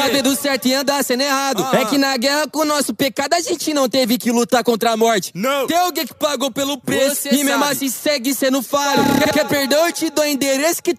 Sabendo certo e andar sendo errado. É que na guerra com o nosso pecado a gente não teve que lutar contra a morte. Não. Tem alguém que pagou pelo preço e mesmo assim segue sendo falho. Quer perdão? Eu te dou endereço que